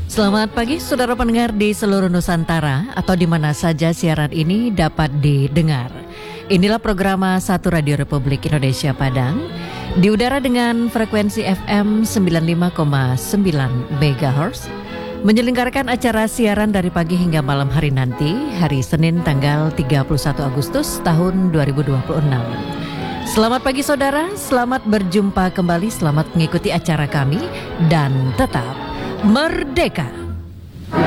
Selamat pagi saudara pendengar di seluruh Nusantara atau di mana saja siaran ini dapat didengar. Inilah program Satu Radio Republik Indonesia Padang di udara dengan frekuensi FM 95,9 MHz menyelenggarakan acara siaran dari pagi hingga malam hari nanti, hari Senin tanggal 31 Agustus tahun 2026. Selamat pagi saudara, selamat berjumpa kembali, selamat mengikuti acara kami dan tetap merdeka.